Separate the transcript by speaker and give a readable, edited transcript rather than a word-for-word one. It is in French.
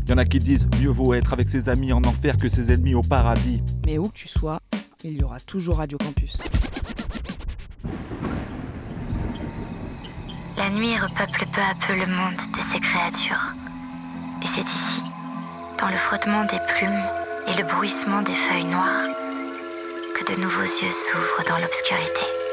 Speaker 1: Y'en a qui disent mieux vaut être avec ses amis en enfer que ses ennemis au paradis.
Speaker 2: Mais où que tu sois, il y aura toujours Radio Campus.
Speaker 3: La nuit repeuple peu à peu le monde de ses créatures. Et c'est ici, dans le frottement des plumes et le bruissement des feuilles noires, que de nouveaux yeux s'ouvrent dans l'obscurité.